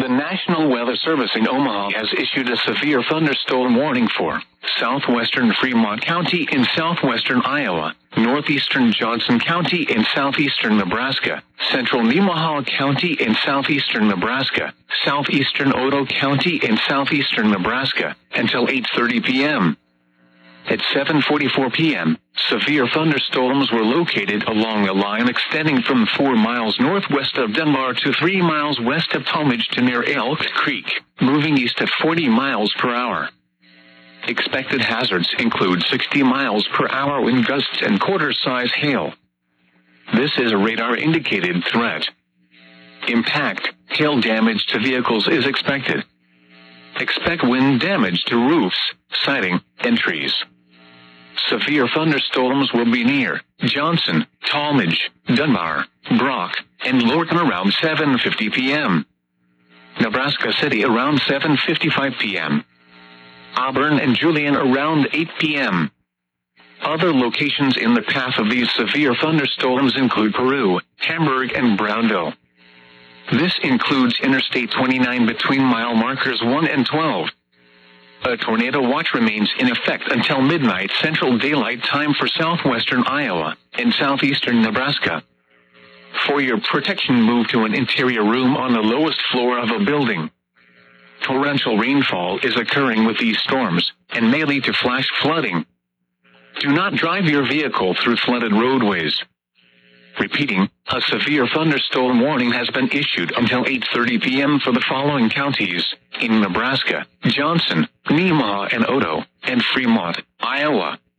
National Weather Service in Omaha has issued a severe thunderstorm warning for southwestern Fremont County in southwestern Iowa, northeastern Johnson County in southeastern Nebraska, central Nemaha County in southeastern Nebraska, southeastern Otoe County in southeastern Nebraska, until 8:30 p.m. At 7:44 p.m., severe thunderstorms were located along a line extending from 4 miles northwest of Dunbar to 3 miles west of Talmadge to near Elk Creek, moving east at 40 miles per hour. Expected hazards include 60 miles per hour wind gusts and quarter-size hail. This is a radar-indicated threat. Impact, hail damage to vehicles is expected. Expect wind damage to roofs, siding, and trees. Severe thunderstorms will be near Johnson, Talmadge, Dunbar, Brock, and Lorton around 7:50 p.m. Nebraska City around 7:55 p.m. Auburn and Julian around 8 p.m. Other locations in the path of these severe thunderstorms include Peru, Hamburg, and Brownville. This includes Interstate 29 between mile markers 1 and 12. A tornado watch remains in effect until midnight Central Daylight Time for southwestern Iowa and southeastern Nebraska. For your protection, move to an interior room on the lowest floor of a building. Torrential rainfall is occurring with these storms and may lead to flash flooding. Do not drive your vehicle through flooded roadways. Repeating, a severe thunderstorm warning has been issued until 8:30 p.m. for the following counties in Nebraska: Johnson, Nemaha and Otoe, and Fremont, Iowa.